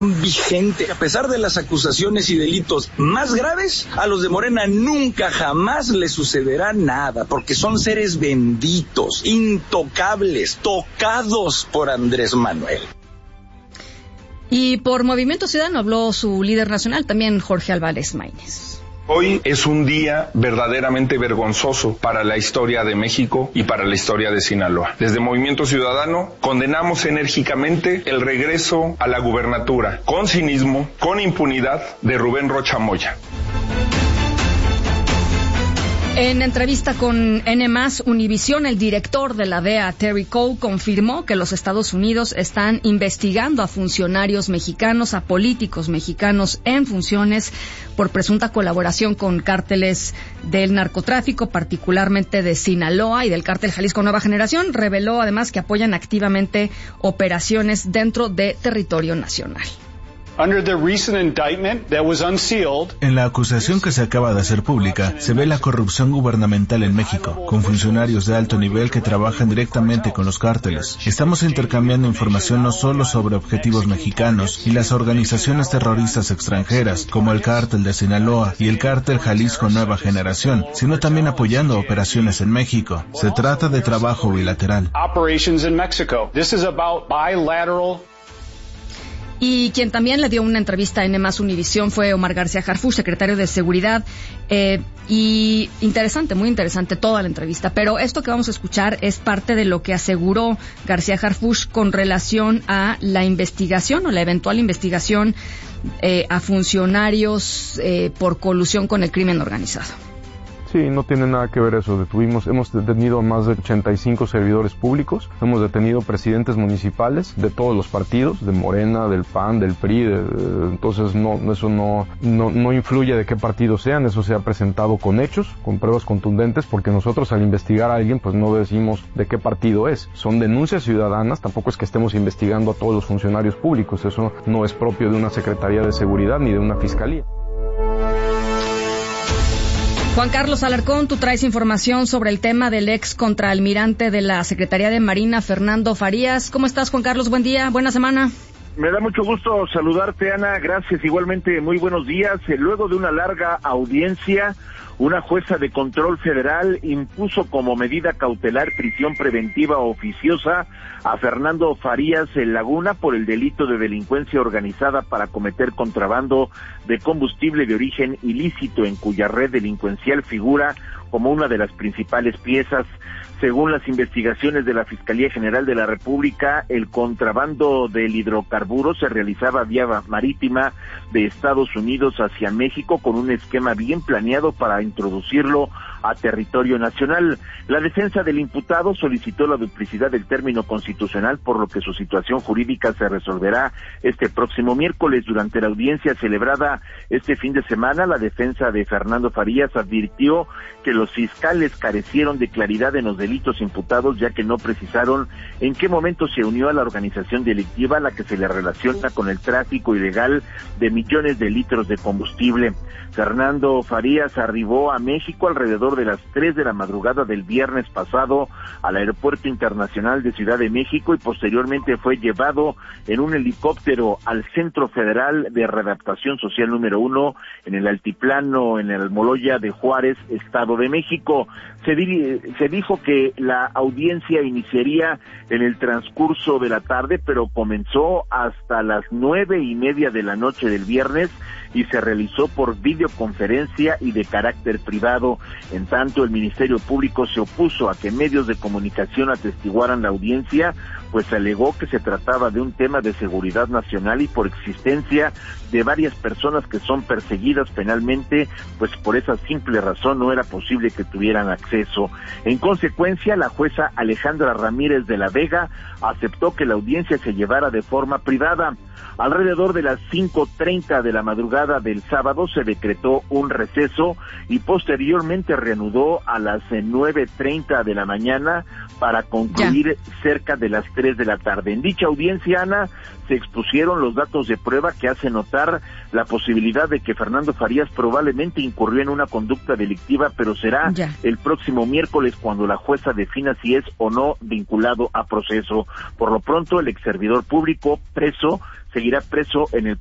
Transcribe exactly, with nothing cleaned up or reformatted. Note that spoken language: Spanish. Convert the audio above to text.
vigente. A pesar de las acusaciones y delitos más graves, a los de Morena nunca jamás les sucederá nada, porque son seres benditos, intocables, tocados por Andrés Manuel. Y por Movimiento Ciudadano habló su líder nacional, también Jorge Álvarez Maínez. Hoy es un día verdaderamente vergonzoso para la historia de México y para la historia de Sinaloa. Desde Movimiento Ciudadano condenamos enérgicamente el regreso a la gubernatura, con cinismo, con impunidad, de Rubén Rocha Moya. En entrevista con N más Univisión, el director de la D E A, Terry Cole, confirmó que los Estados Unidos están investigando a funcionarios mexicanos, a políticos mexicanos en funciones por presunta colaboración con cárteles del narcotráfico, particularmente de Sinaloa y del cártel Jalisco Nueva Generación. Reveló además que apoyan activamente operaciones dentro de territorio nacional. En la acusación que se acaba de hacer pública, se ve la corrupción gubernamental en México, con funcionarios de alto nivel que trabajan directamente con los cárteles. Estamos intercambiando información no solo sobre objetivos mexicanos y las organizaciones terroristas extranjeras, como el cártel de Sinaloa y el cártel Jalisco Nueva Generación, sino también apoyando operaciones en México. Se trata de trabajo bilateral. Y quien también le dio una entrevista a N más Univisión fue Omar García Harfuch, secretario de Seguridad. Eh, y interesante, muy interesante toda la entrevista. Pero esto que vamos a escuchar es parte de lo que aseguró García Harfuch con relación a la investigación o la eventual investigación eh, a funcionarios eh, por colusión con el crimen organizado. Sí, no tiene nada que ver eso. Detuvimos, hemos detenido a más de ochenta y cinco servidores públicos, hemos detenido presidentes municipales de todos los partidos, de Morena, del P A N, del P R I, de, de, entonces no, eso no, no, no influye de qué partido sean, eso se ha presentado con hechos, con pruebas contundentes, porque nosotros al investigar a alguien pues no decimos de qué partido es. Son denuncias ciudadanas, tampoco es que estemos investigando a todos los funcionarios públicos, eso no es propio de una Secretaría de Seguridad ni de una Fiscalía. Juan Carlos Alarcón, tú traes información sobre el tema del ex contraalmirante de la Secretaría de Marina, Fernando Farías. ¿Cómo estás, Juan Carlos? Buen día, buena semana. Me da mucho gusto saludarte, Ana. Gracias, igualmente, muy buenos días. Luego de una larga audiencia, una jueza de control federal impuso como medida cautelar prisión preventiva oficiosa a Fernando Farías Laguna por el delito de delincuencia organizada para cometer contrabando de combustible de origen ilícito, en cuya red delincuencial figura como una de las principales piezas. Según las investigaciones de la Fiscalía General de la República, el contrabando del hidrocarburo se realizaba vía marítima de Estados Unidos hacia México con un esquema bien planeado para introducirlo a territorio nacional. La defensa del imputado solicitó la duplicidad del término constitucional, por lo que su situación jurídica se resolverá este próximo miércoles. Durante la audiencia celebrada este fin de semana, la defensa de Fernando Farías advirtió que los fiscales carecieron de claridad en los delitos imputados, ya que no precisaron en qué momento se unió a la organización delictiva a la que se le relaciona con el tráfico ilegal de millones de litros de combustible. Fernando Farías arribó a México alrededor de las tres de la madrugada del viernes pasado al Aeropuerto Internacional de Ciudad de México y posteriormente fue llevado en un helicóptero al Centro Federal de Readaptación Social número uno en el Altiplano, en el Almoloya de Juárez, Estado de México. Se, di- se dijo que la audiencia iniciaría en el transcurso de la tarde, pero comenzó hasta las nueve y media de la noche del viernes y se realizó por videoconferencia y de carácter privado. En tanto, el Ministerio Público se opuso a que medios de comunicación atestiguaran la audiencia, pues alegó que se trataba de un tema de seguridad nacional y por existencia de varias personas que son perseguidas penalmente, pues por esa simple razón no era posible que tuvieran acceso. En consecuencia, la jueza Alejandra Ramírez de la Vega aceptó que la audiencia se llevara de forma privada. Alrededor de las cinco treinta de la madrugada del sábado se decretó un receso y posteriormente reanudó a las nueve treinta de la mañana para concluir ya cerca de las tres de la tarde. En dicha audiencia, Ana, se expusieron los datos de prueba que hacen notar la posibilidad de que Fernando Farías probablemente incurrió en una conducta delictiva, pero será ya el próximo miércoles cuando la jueza defina si es o no vinculado a proceso. Por lo pronto, el exservidor público preso seguirá preso en el